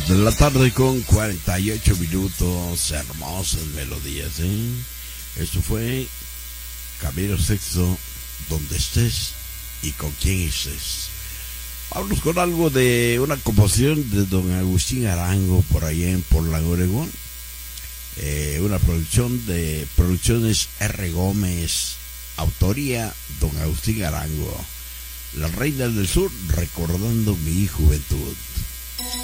De la tarde con 48 minutos, hermosas melodías, ¿eh? Eso fue Camino Sexto, donde estés y con quién estés. Vámonos con algo de una composición de don Agustín Arango por allá en Portland, Oregón. Una producción de Producciones R. Gómez, autoría don Agustín Arango. Las Reinas del Sur, recordando mi juventud.